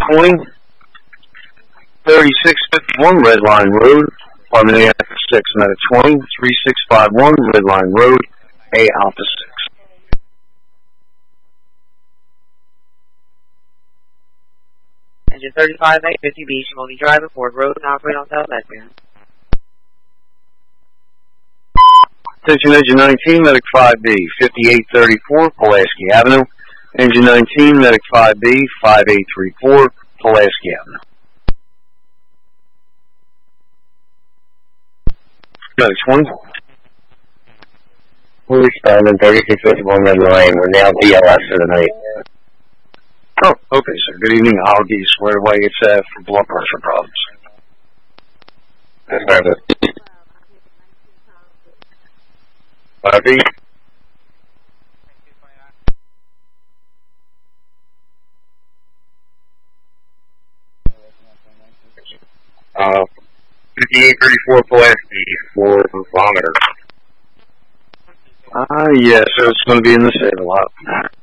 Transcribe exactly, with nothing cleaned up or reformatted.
twenty, thirty-six fifty-one Red Line Road, apartment A Alpha six, Medic twenty, three six five one Red Line Road, A Alpha six. Engine thirty-five eight fifty B, Shimoni Drive, Ford Road, and operate on South Lexington. Attention Engine nineteen, Medic five B, fifty-eight thirty-four Pulaski Avenue. Engine nineteen, Medic five B, five eight three four Pulaski Avenue. Medic twenty. Who responded thirty-six fifty-one Red Line? We're now B L S for the night. Oh, okay, sir. Good evening. I'll get you squared away. It's uh, for blood pressure problems. That's perfect. five B. Uh, fifty-eight thirty-four Pulaski for the kilometer. Ah, uh, yes, yeah, so it's going to be in the save a lot.